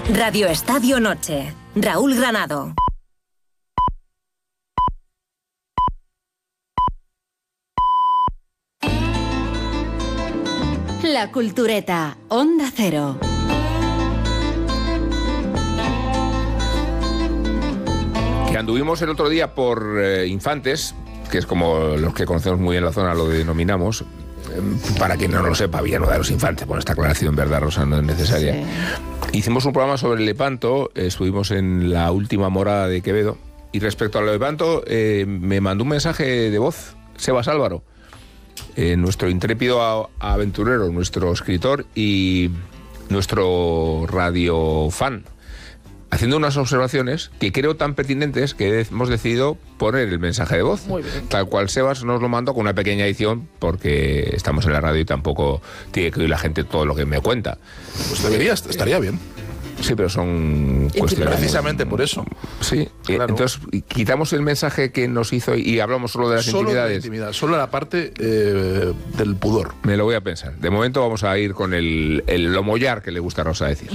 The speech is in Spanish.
Radio Estadio Noche. Raúl Granado. La Cultureta, Onda Cero. Que anduvimos el otro día por Infantes, que es como los que conocemos muy bien la zona lo denominamos. Para quien no lo sepa, Villanueva de los Infantes, bueno, esta aclaración, verdad, Rosa, no es necesaria. Sí. Hicimos un programa sobre el Lepanto, estuvimos en la última morada de Quevedo, y respecto al Lepanto, me mandó un mensaje de voz, Sebas Álvaro, nuestro intrépido aventurero, nuestro escritor y nuestro radio fan, haciendo unas observaciones que creo tan pertinentes que hemos decidido poner el mensaje de voz. Muy bien. Tal cual Sebas nos lo mandó con una pequeña edición, porque estamos en la radio y tampoco tiene que oír la gente todo lo que me cuenta. Pues estaría bien. Sí, pero son cuestiones... Precisamente por eso. Sí, claro. Entonces quitamos el mensaje que nos hizo y hablamos solo de las intimidades. Solo la parte del pudor. Me lo voy a pensar. De momento vamos a ir con el lomollar que le gusta a Rosa decir.